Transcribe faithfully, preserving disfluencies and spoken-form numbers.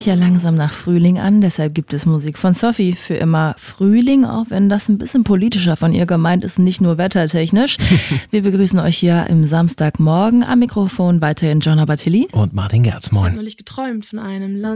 Ja, langsam nach Frühling an, deshalb gibt es Musik von Sophie für immer Frühling, auch wenn das ein bisschen politischer von ihr gemeint ist, nicht nur wettertechnisch. Wir begrüßen euch hier im Samstagmorgen am Mikrofon weiterhin Gianna Battilli und Martin Gerz. Moin. Ich habe neulich geträumt von einem Land.